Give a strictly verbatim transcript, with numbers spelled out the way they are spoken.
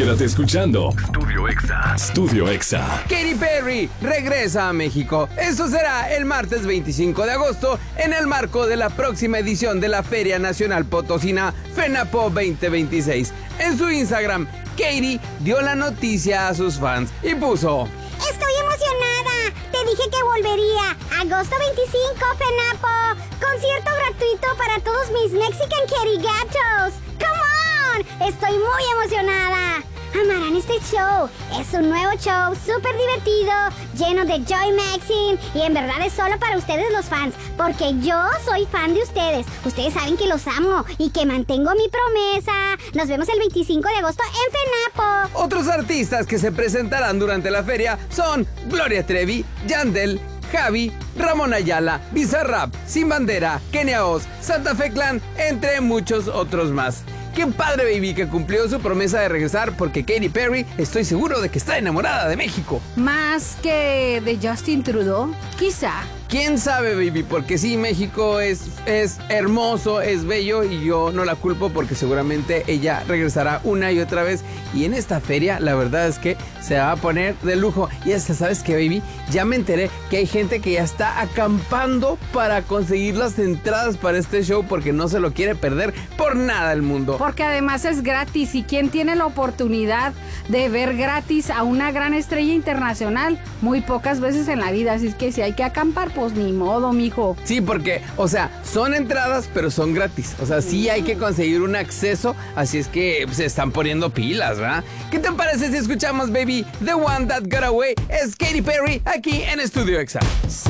quédate escuchando Studio Exa. Studio Exa. Katy Perry regresa a México. Esto será el martes veinticinco de agosto en el marco de la próxima edición de la Feria Nacional Potosina FENAPO veinte veintiséis. En su Instagram, Katy dio la noticia a sus fans y puso: Estoy emocionada. Te dije que volvería. Agosto veinticinco, FENAPO. Concierto gratuito para todos mis Mexican Kitty Gatos. ¡Come on! Estoy muy emocionada. Amarán este show. Es un nuevo show súper divertido, lleno de Joy Maxine. Y en verdad es solo para ustedes los fans, porque yo soy fan de ustedes. Ustedes saben que los amo y que mantengo mi promesa. Nos vemos el veinticinco de agosto en FENAPO. Otros artistas que se presentarán durante la feria son Gloria Trevi, Yandel, Javi, Ramón Ayala, Bizarrap, Sin Bandera, Kenia Oz, Santa Fe Clan, entre muchos otros más. ¡Qué padre, baby! Que cumplió su promesa de regresar, porque Katy Perry estoy seguro de que está enamorada de México. Más que de Justin Trudeau, quizá. ¿Quién sabe, baby? Porque sí, México es, es hermoso, es bello y yo no la culpo porque seguramente ella regresará una y otra vez. Y en esta feria, la verdad es que se va a poner de lujo. Y hasta, ¿sabes qué, baby? Ya me enteré que hay gente que ya está acampando para conseguir las entradas para este show porque no se lo quiere perder por nada del mundo. Porque además es gratis y quien tiene la oportunidad de ver gratis a una gran estrella internacional, muy pocas veces en la vida. Así es que si hay que acampar, pues ni modo, mijo. Sí, porque, o sea, son entradas, pero son gratis. O sea, sí hay que conseguir un acceso, así es que se están poniendo pilas, ¿verdad? ¿Qué te parece si escuchamos, baby? The One That Got Away es Katy Perry aquí en Studio Exa.